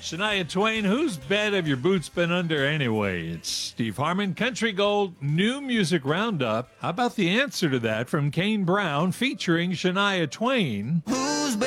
Shania Twain, whose bed have your boots been under anyway? It's Steve Harmon, Country Gold New Music Roundup. How about the answer to that from Kane Brown featuring Shania Twain?